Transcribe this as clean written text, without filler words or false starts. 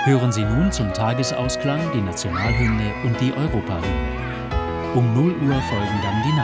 Hören Sie nun zum Tagesausklang die Nationalhymne und die Europahymne. Um 0 Uhr folgen dann die